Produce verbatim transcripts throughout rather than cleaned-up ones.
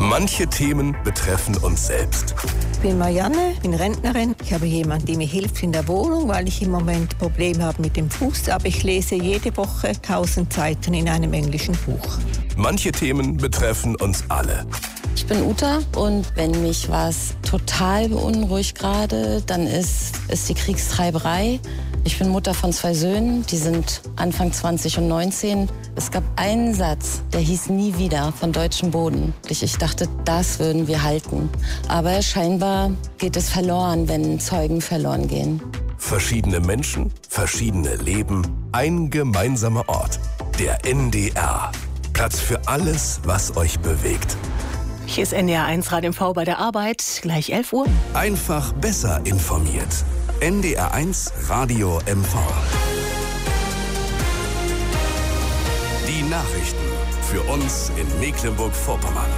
Manche Themen betreffen uns selbst. Ich bin Marianne, bin Rentnerin. Ich habe jemanden, der mir hilft in der Wohnung, weil ich im Moment Probleme habe mit dem Fuß. Aber ich lese jede Woche tausend Seiten in einem englischen Buch. Manche Themen betreffen uns alle. Ich bin Uta und wenn mich was total beunruhigt gerade, dann ist es die Kriegstreiberei. Ich bin Mutter von zwei Söhnen, die sind Anfang zwanzig und neunzehn. Es gab einen Satz, der hieß nie wieder von deutschem Boden. Ich dachte, das würden wir halten. Aber scheinbar geht es verloren, wenn Zeugen verloren gehen. Verschiedene Menschen, verschiedene Leben, ein gemeinsamer Ort. Der N D R. Platz für alles, was euch bewegt. Hier ist N D R eins Radio M V bei der Arbeit, gleich elf Uhr. Einfach besser informiert. N D R eins Radio M V. Die Nachrichten für uns in Mecklenburg-Vorpommern.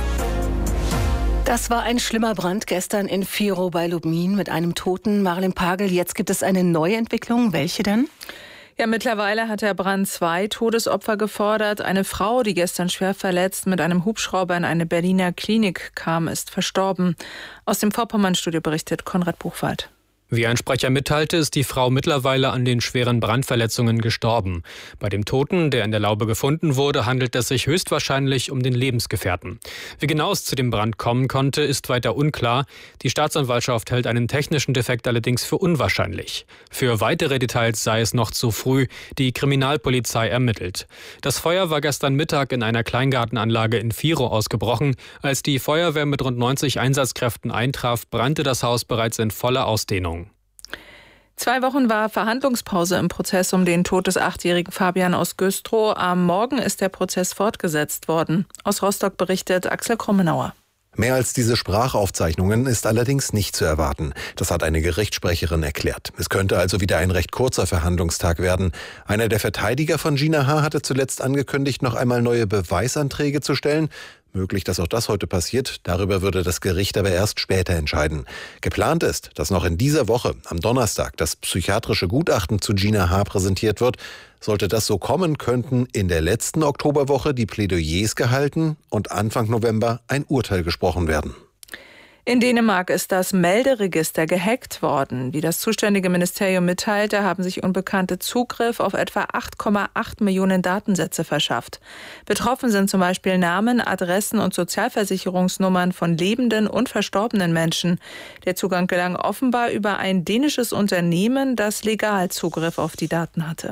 Das war ein schlimmer Brand gestern in Vierow bei Lubmin mit einem Toten. Marilyn Pagel, jetzt gibt es eine neue Entwicklung. Welche denn? Ja, mittlerweile hat der Brand zwei Todesopfer gefordert. Eine Frau, die gestern schwer verletzt mit einem Hubschrauber in eine Berliner Klinik kam, ist verstorben. Aus dem Vorpommern-Studio berichtet Konrad Buchwald. Wie ein Sprecher mitteilte, ist die Frau mittlerweile an den schweren Brandverletzungen gestorben. Bei dem Toten, der in der Laube gefunden wurde, handelt es sich höchstwahrscheinlich um den Lebensgefährten. Wie genau es zu dem Brand kommen konnte, ist weiter unklar. Die Staatsanwaltschaft hält einen technischen Defekt allerdings für unwahrscheinlich. Für weitere Details sei es noch zu früh. Die Kriminalpolizei ermittelt. Das Feuer war gestern Mittag in einer Kleingartenanlage in Vierow ausgebrochen. Als die Feuerwehr mit rund neunzig Einsatzkräften eintraf, brannte das Haus bereits in voller Ausdehnung. Zwei Wochen war Verhandlungspause im Prozess um den Tod des achtjährigen Fabian aus Güstrow. Am Morgen ist der Prozess fortgesetzt worden. Aus Rostock berichtet Axel Krummenauer. Mehr als diese Sprachaufzeichnungen ist allerdings nicht zu erwarten. Das hat eine Gerichtssprecherin erklärt. Es könnte also wieder ein recht kurzer Verhandlungstag werden. Einer der Verteidiger von Gina H. hatte zuletzt angekündigt, noch einmal neue Beweisanträge zu stellen. Möglich, dass auch das heute passiert. Darüber würde das Gericht aber erst später entscheiden. Geplant ist, dass noch in dieser Woche, am Donnerstag, das psychiatrische Gutachten zu Gina H. präsentiert wird. Sollte das so kommen, könnten in der letzten Oktoberwoche die Plädoyers gehalten und Anfang November ein Urteil gesprochen werden. In Dänemark ist das Melderegister gehackt worden. Wie das zuständige Ministerium mitteilte, haben sich Unbekannte Zugriff auf etwa acht Komma acht Millionen Datensätze verschafft. Betroffen sind zum Beispiel Namen, Adressen und Sozialversicherungsnummern von lebenden und verstorbenen Menschen. Der Zugang gelang offenbar über ein dänisches Unternehmen, das legal Zugriff auf die Daten hatte.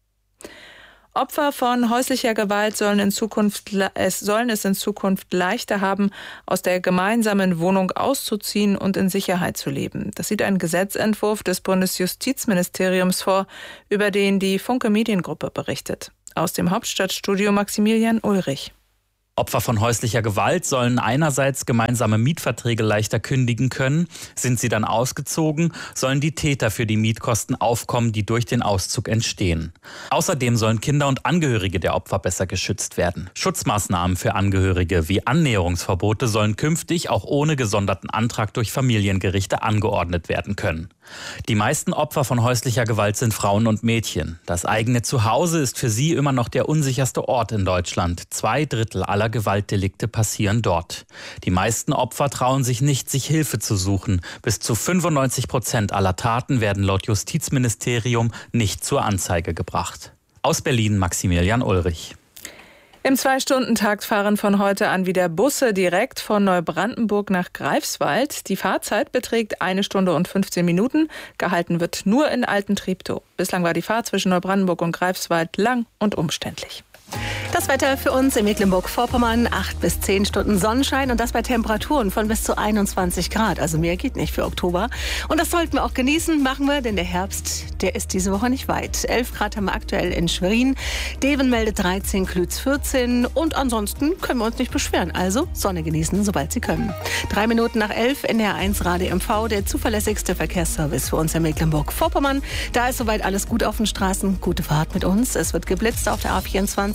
Opfer von häuslicher Gewalt sollen, in Zukunft, es sollen es in Zukunft leichter haben, aus der gemeinsamen Wohnung auszuziehen und in Sicherheit zu leben. Das sieht ein Gesetzentwurf des Bundesjustizministeriums vor, über den die Funke Mediengruppe berichtet. Aus dem Hauptstadtstudio Maximilian Ulrich. Opfer von häuslicher Gewalt sollen einerseits gemeinsame Mietverträge leichter kündigen können. Sind sie dann ausgezogen, sollen die Täter für die Mietkosten aufkommen, die durch den Auszug entstehen. Außerdem sollen Kinder und Angehörige der Opfer besser geschützt werden. Schutzmaßnahmen für Angehörige wie Annäherungsverbote sollen künftig auch ohne gesonderten Antrag durch Familiengerichte angeordnet werden können. Die meisten Opfer von häuslicher Gewalt sind Frauen und Mädchen. Das eigene Zuhause ist für sie immer noch der unsicherste Ort in Deutschland. Zwei Drittel aller Gewaltdelikte passieren dort. Die meisten Opfer trauen sich nicht, sich Hilfe zu suchen. Bis zu fünfundneunzig Prozent aller Taten werden laut Justizministerium nicht zur Anzeige gebracht. Aus Berlin Maximilian Ulrich. Im Zwei-Stunden-Takt fahren von heute an wieder Busse direkt von Neubrandenburg nach Greifswald. Die Fahrzeit beträgt eine Stunde und fünfzehn Minuten. Gehalten wird nur in Altentreptow. Bislang war die Fahrt zwischen Neubrandenburg und Greifswald lang und umständlich. Das Wetter für uns in Mecklenburg-Vorpommern, acht bis zehn Stunden Sonnenschein und das bei Temperaturen von bis zu einundzwanzig Grad. Also mehr geht nicht für Oktober. Und das sollten wir auch genießen, machen wir, denn der Herbst, der ist diese Woche nicht weit. elf Grad haben wir aktuell in Schwerin, Deven meldet dreizehn, Klütz vierzehn und ansonsten können wir uns nicht beschweren. Also Sonne genießen, sobald Sie können. Drei Minuten nach elf, N D R eins Radio M V, der zuverlässigste Verkehrsservice für uns in Mecklenburg-Vorpommern. Da ist soweit alles gut auf den Straßen, gute Fahrt mit uns. Es wird geblitzt auf der A vierundzwanzig.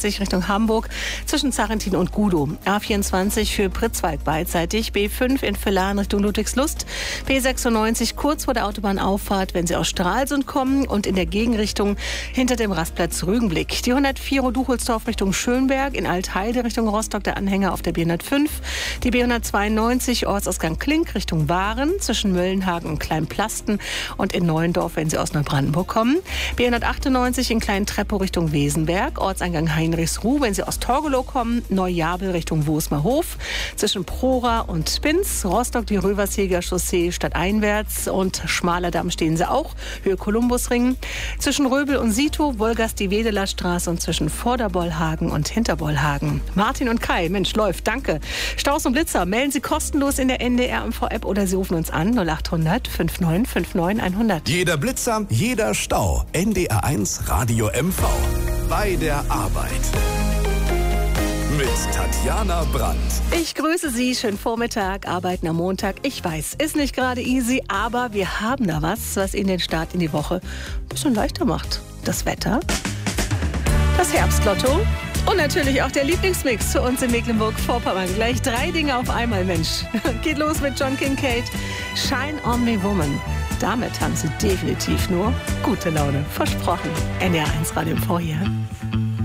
vierundzwanzig Richtung Hamburg zwischen Zarentin und Gudow. A vierundzwanzig für Pritzwalk beidseitig. B fünf in Villaren Richtung Ludwigslust. B sechsundneunzig kurz vor der Autobahnauffahrt, wenn Sie aus Stralsund kommen und in der Gegenrichtung hinter dem Rastplatz Rügenblick. Die hundertvier Duchelsdorf Richtung Schönberg, in Altheide Richtung Rostock der Anhänger auf der B hundertfünf. Die B hundertzweiundneunzig Ortsausgang Klink Richtung Waren zwischen Möllenhagen und Kleinplasten und in Neuendorf, wenn Sie aus Neubrandenburg kommen. B hundertachtundneunzig in Klein-Treppow Richtung Wesenberg, Ortseingang Heinrichsruh, wenn Sie aus Torgelow kommen. Neujabel Richtung Wosmerhof zwischen Prora und Spins. Rostock die Röversheger Chaussee stadteinwärts und Schmalerdamm stehen Sie auch, Höhe Kolumbusring. Zwischen Röbel und Sito, Wolgast die Wedeler Straße und zwischen Vorderbollhagen und Hinterbollhagen. Martin und Kai, Mensch, läuft, danke. Staus und Blitzer, melden Sie kostenlos in der N D R M V-App oder Sie rufen uns an null achthundert neunundfünfzig neunundfünfzig hundert. Jeder Blitzer, jeder Stau. N D R eins Radio M V. Bei der Arbeit. Mit Tatjana Brandt. Ich grüße Sie, schönen Vormittag, arbeiten am Montag. Ich weiß, ist nicht gerade easy, aber wir haben da was, was Ihnen den Start in die Woche ein bisschen leichter macht. Das Wetter, das Herbstlotto und natürlich auch der Lieblingsmix für uns in Mecklenburg-Vorpommern. Gleich drei Dinge auf einmal, Mensch. Geht los mit John Kincade, Shine on Me Woman. Damit haben Sie definitiv nur gute Laune. Versprochen. N D R eins Radio M V hier.